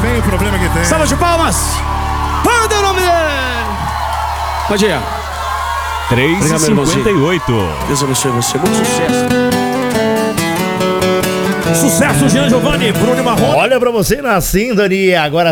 tem o problema que tem. Salva de palmas. Manda o nome dele. Pode ir. 3h58. Deus abençoe você. Muito sucesso. Sucesso, Jean Giovanni, Bruno Marrone. Olha pra você na sintonia, agora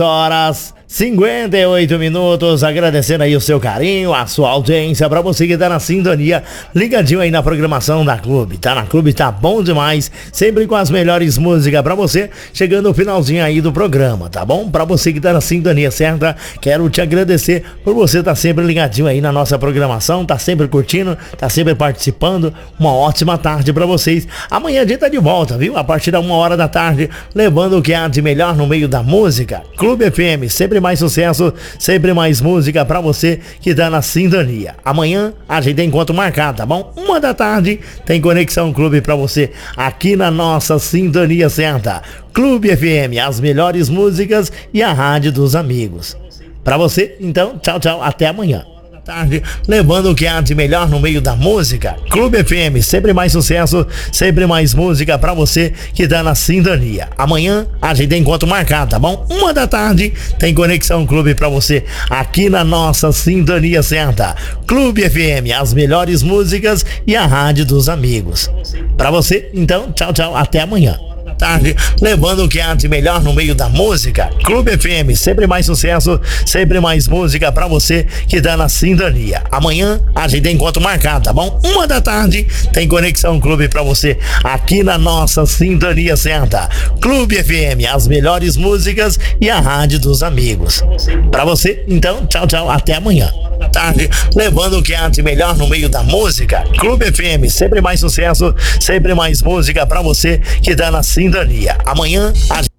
3h58. Agradecendo aí o seu carinho, a sua audiência, pra você que tá na sintonia, ligadinho aí na programação da Clube. Tá na Clube, tá bom demais, sempre com as melhores músicas pra você, chegando o finalzinho aí do programa, tá bom? Pra você que tá na sintonia certa, quero te agradecer por você tá sempre ligadinho aí na nossa programação, tá sempre curtindo, tá sempre participando. Uma ótima tarde pra vocês. Amanhã a gente tá de volta, viu? A partir da 1h da tarde, levando o que há de melhor no meio da música. Clube FM, sempre mais sucesso, sempre mais música pra você que tá na sintonia. Amanhã a gente tem encontro marcado, tá bom? 1h da tarde tem Conexão Clube pra você aqui na nossa sintonia certa. Clube FM, as melhores músicas e a rádio dos amigos. Pra você, então, tchau, tchau, até amanhã. Tarde, levando o que há de melhor no meio da música. Clube FM, sempre mais sucesso, sempre mais música pra você que tá na sintonia. Amanhã a gente tem encontro marcado, tá bom? 1h da tarde tem Conexão Clube pra você aqui na nossa sintonia certa. Clube FM, as melhores músicas e a rádio dos amigos. Pra você, então, tchau, tchau, até amanhã. Tarde, levando o que há de melhor no meio da música. Clube FM, sempre mais sucesso, sempre mais música pra você que tá na sintonia. Amanhã a gente tem encontro marcado, tá bom? 1h da tarde tem Conexão Clube pra você aqui na nossa sintonia certa. Clube FM, as melhores músicas e a rádio dos amigos. Pra você, então, tchau, tchau, até amanhã. Tarde, levando o que há de melhor no meio da música. Clube FM, sempre mais sucesso, sempre mais música pra você que tá na sintonia. Amanhã a